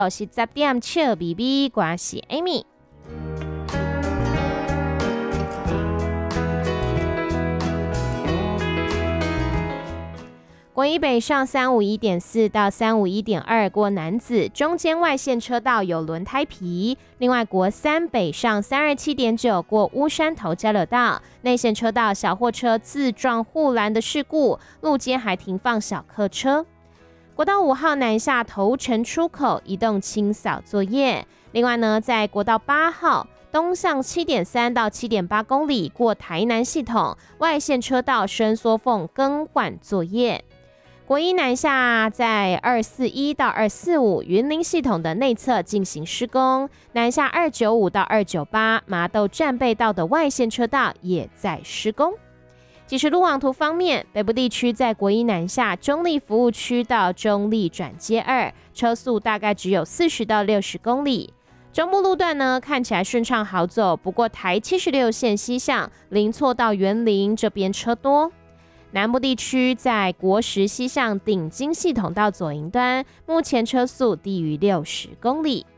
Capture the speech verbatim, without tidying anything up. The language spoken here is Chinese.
十十点笑咪咪，我是 Amy。国一北上三五一点四到三五一点二过南子，中间外线车道有轮胎皮。另外国三北上三二七点九过乌山头交流道，内线车道小货车自撞护栏的事故，路肩还停放小客车。国道五号南下头城出口移动清扫作业。另外呢，在国道八号东向 七点三到七点八公里过台南系统外线车道伸缩缝更换作业。国一南下在二四一到二四五云林系统的内侧进行施工，南下二九五到二九八麻豆战备道的外线车道也在施工。即时路网图方面，北部地区在国一南下中立服务区到中立转接二，车速大概只有四十到六十公里。中部路段呢，看起来顺畅好走，不过台七十六线西向林错到园林这边车多。南部地区在国十西向顶金系统到左营端，目前车速低于六十公里。